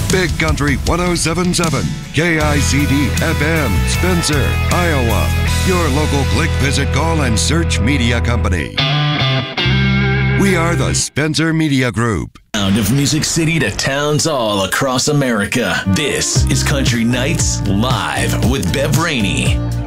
Big Country 1077, KICD FM, Spencer, Iowa. Your local click, visit, call, and search media company. We are the Spencer Media Group. Sound of Music City to towns all across America. This is Country Nights Live with Bev Rainey.